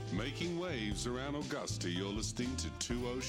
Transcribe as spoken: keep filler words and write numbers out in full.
Making waves around Augusta, you're listening to two oh